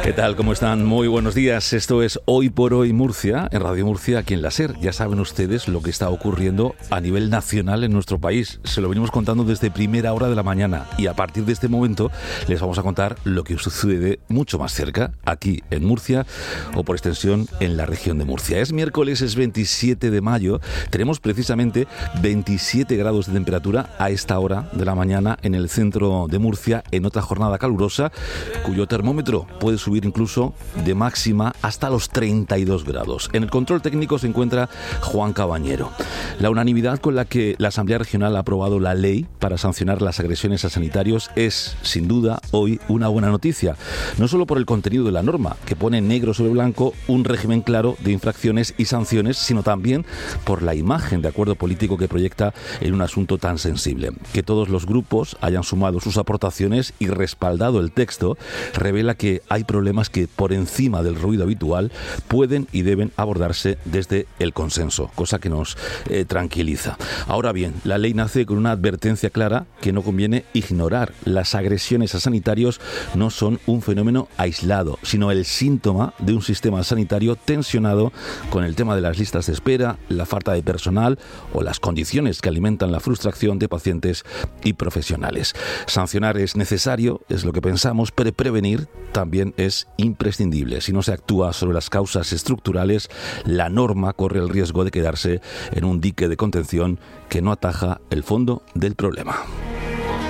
¿Qué tal? ¿Cómo están? Muy buenos días. Esto es Hoy por Hoy Murcia, en Radio Murcia, aquí en la SER. Ya saben ustedes lo que está ocurriendo a nivel nacional en nuestro país. Se lo venimos contando desde primera hora de la mañana y a partir de este momento les vamos a contar lo que sucede mucho más cerca, aquí en Murcia o por extensión en la región de Murcia. Es miércoles, es 27 de mayo. Tenemos precisamente 27 grados de temperatura a esta hora de la mañana en el centro de Murcia, en otra jornada calurosa, cuyo termómetro puede subir incluso de máxima hasta los 32 grados. En el control técnico se encuentra Juan Cabañero. La unanimidad con la que la Asamblea Regional ha aprobado la ley para sancionar las agresiones a sanitarios es, sin duda, hoy una buena noticia. No solo por el contenido de la norma, que pone negro sobre blanco un régimen claro de infracciones y sanciones, sino también por la imagen de acuerdo político que proyecta en un asunto tan sensible. Que todos los grupos hayan sumado sus aportaciones y respaldado el texto revela que hay problemas que por encima del ruido habitual pueden y deben abordarse desde el consenso, cosa que nos tranquiliza. Ahora bien, la ley nace con una advertencia clara que no conviene ignorar. Las agresiones a sanitarios no son un fenómeno aislado, sino el síntoma de un sistema sanitario tensionado con el tema de las listas de espera, la falta de personal o las condiciones que alimentan la frustración de pacientes y profesionales. Sancionar es necesario, es lo que pensamos, pero prevenir también es imprescindible. Si no se actúa sobre las causas estructurales, la norma corre el riesgo de quedarse en un dique de contención que no ataja el fondo del problema.